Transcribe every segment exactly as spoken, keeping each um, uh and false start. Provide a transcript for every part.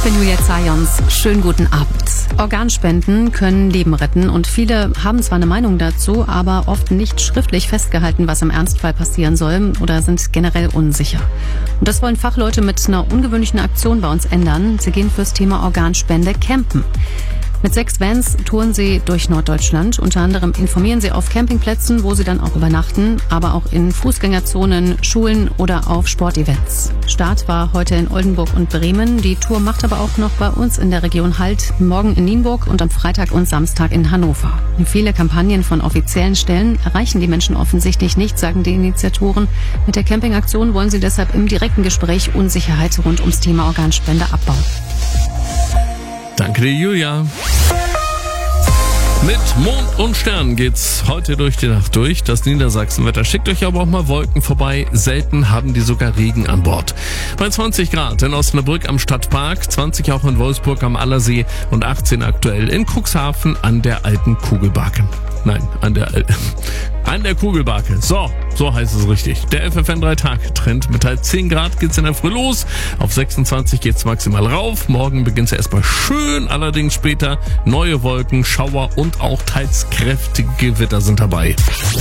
bin Julia Zajons. Schönen guten Abend. Organspenden können Leben retten und viele haben zwar eine Meinung dazu, aber oft nicht schriftlich festgehalten, was im Ernstfall passieren soll oder sind generell unsicher. Und das wollen Fachleute mit einer ungewöhnlichen Aktion bei uns ändern. Sie gehen fürs Thema Organspende campen. Mit sechs Vans touren sie durch Norddeutschland. Unter anderem informieren sie auf Campingplätzen, wo sie dann auch übernachten, aber auch in Fußgängerzonen, Schulen oder auf Sportevents. Start war heute in Oldenburg und Bremen. Die Tour macht aber auch noch bei uns in der Region Halt, morgen in Nienburg und am Freitag und Samstag in Hannover. Viele Kampagnen von offiziellen Stellen erreichen die Menschen offensichtlich nicht, sagen die Initiatoren. Mit der Campingaktion wollen sie deshalb im direkten Gespräch Unsicherheit rund ums Thema Organspende abbauen. Danke dir, Julia. Mit Mond und Sternen geht's heute durch die Nacht durch. Das Niedersachsenwetter schickt euch aber auch mal Wolken vorbei. Selten haben die sogar Regen an Bord. Bei zwanzig Grad in Osnabrück am Stadtpark, zwanzig auch in Wolfsburg am Allersee und achtzehn aktuell in Cuxhaven an der alten Kugelbarke. Nein, an der Al- an der Kugelbarke. So, so heißt es richtig. Der F F N drei Tage Trend mit halt zehn Grad geht's in der Früh los. Auf sechsundzwanzig geht's maximal rauf. Morgen beginnt's erstmal schön, allerdings später neue Wolken, Schauer und auch teils kräftige Gewitter sind dabei.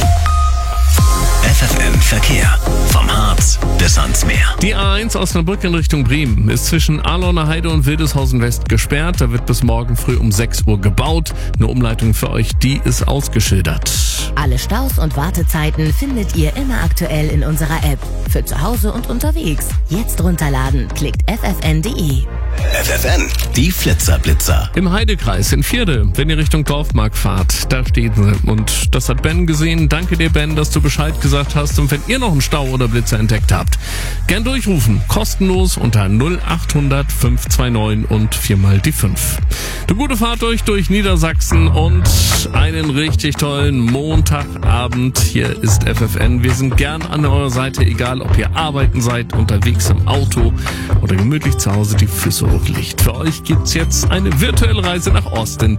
F F N Verkehr. Vom Harz bis ans Meer. Die A eins Osnabrück in Richtung Bremen ist zwischen Arlauner Heide und Wildeshausen West gesperrt. Da wird bis morgen früh um sechs Uhr gebaut. Eine Umleitung für euch, die ist ausgeschildert. Alle Staus und Wartezeiten findet ihr immer aktuell in unserer App. Für zu Hause und unterwegs. Jetzt runterladen. Klickt f f n punkt d e. F F N, die Flitzerblitzer. Im Heidekreis in Vierde, wenn ihr Richtung Dorfmark fahrt, da stehen sie. Und das hat Ben gesehen. Danke dir, Ben, dass du Bescheid gesagt hast. Und wenn ihr noch einen Stau oder Blitzer entdeckt habt, gern durchrufen. Kostenlos unter null acht hundert fünf zwei neun und viermal die fünf. Eine gute Fahrt durch, durch Niedersachsen und einen richtig tollen Montagabend. Hier ist F F N. Wir sind gern an eurer Seite, egal ob ihr arbeiten seid, unterwegs im Auto oder gemütlich zu Hause die Füße hochlegt. Für euch gibt's jetzt eine virtuelle Reise nach Osten.